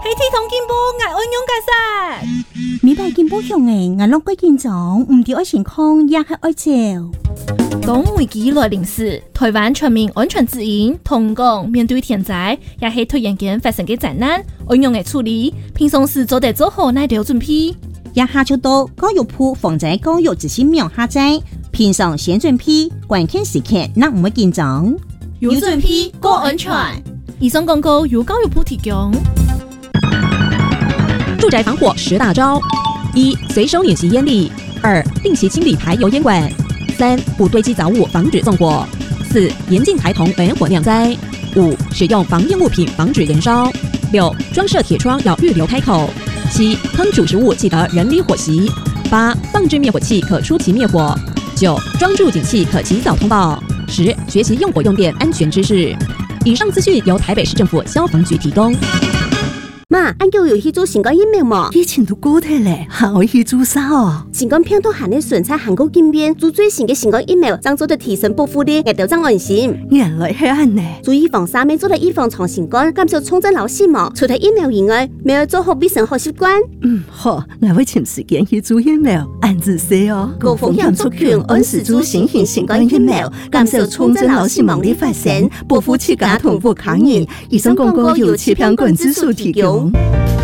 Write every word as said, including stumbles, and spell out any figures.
系体统进步，我安用解释。 咪排进步向诶，我拢过紧张，唔对爱健康，也系爱照。 当危机来临时，台湾全民安全指引同讲，面对天灾，也是突然间发生嘅灾难，安用嘅处理，平常时做得做好哪条准备？ 也下就到教育部防灾教育执行苗下载，平常先准备，关键时刻那唔会紧张。 有准备，过安全。以上广告由教育部提供。 住宅防火十大招：一、随手碾熄烟粒；二、定期清理排油烟管；三、不堆积杂物，防止纵火；四、严禁孩童玩火酿灾；五、使用防烟物品防止燃烧；六、装设铁窗要预留开口；七、烹煮食物记得人离火熄；八、放置灭火器可出奇灭火；九、装住警器可及早通报；十、学习用火用电安全知识。以上资讯由台北市政府消防局提供。 妈，俺叫有去做新冠疫苗嘛？ 以前都过体嘞，还会去做啥哦？ 新冠病毒含的纯菜韩国经验，做最新的新冠疫苗，将做的提升保护力，也就将安心。 原来是安呢。 做预防三面做的预防创新冠，减少重症老死亡。除了疫苗以外，没有做好卫生好习惯。 嗯，好，我会请时间去做疫苗，按自说哦。 高风险族群按时做新型新冠疫苗，减少重症老死亡的发生，保护自家同步抗疫。以上广告由气象馆指数提供。